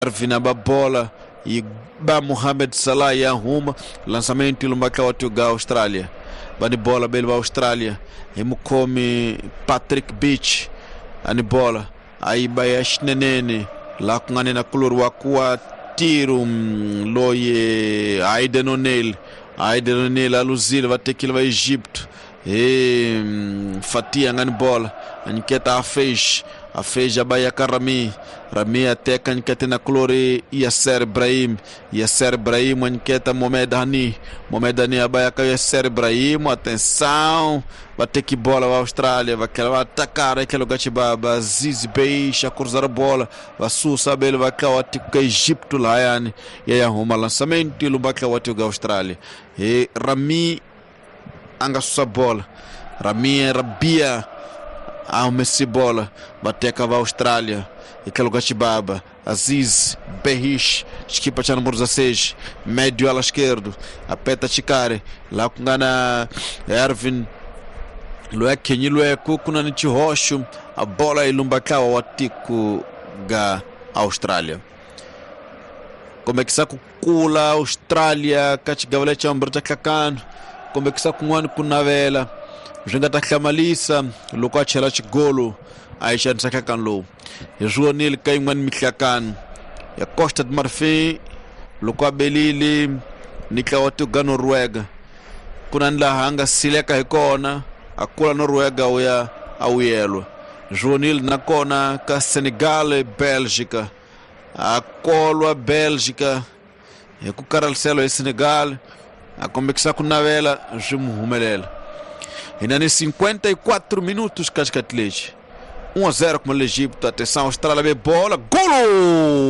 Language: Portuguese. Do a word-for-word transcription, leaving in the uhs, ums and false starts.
Ervin aba bola e ba Mohamed Salah e arruma lançamento ilumbaka watuga Austrália bani bola belba Austrália emukome Patrick Beach ani bola aí bayash nenene lá com a na color wakua tiro loye Aiden O'Neil Aiden O'Neil aluzil vai ter que levar Egito e fatia ngani bola aniketa a fez a fez a baia Rami Rami até caniketa na colore Yasser Ibrahim Yasser Ibrahim aniketa Mohamed Hani Mohamed Hani a baia Yasser Ibrahim, atenção vai ter que bola a Austrália vai querer atacar aquele gatibaba Aziz Beisha a cruzar a bola vai saber ele vai cair o Egito lá yani e aí arruma lançamento e ele vai cair o Austrália e Rami anga sua bola Rami Rabia a Messi bola bater a Austrália e que lugar chibaba Aziz Behish esquipa já número dezesseis médio ala esquerdo apeta Chicare lá com gana Ervin Lueke ni Lueku kuna ni Roxo a bola ilumbaka o atiku ga Austrália como é que sa kula Austrália kachigavale chamber takakan como é que sa com ano com navela jenga taklamalisa lokwa chela chigolo aisha nsakakanlo Joanil Kaiman Miklakan ya Costa de Marfim lokwa belili nikawatu ga Noruega kuna nla hanga sileka hekona akula Noruega uya awiyelo Joanil nakona ka Senegal Bélgica akolwa Bélgica e ku Caralcelo e Senegal a começar com navela jumuhumelela ainda cinquenta e quatro minutos Cascatlete um a zero como o Egito. Atenção, Austrália, bola, golo!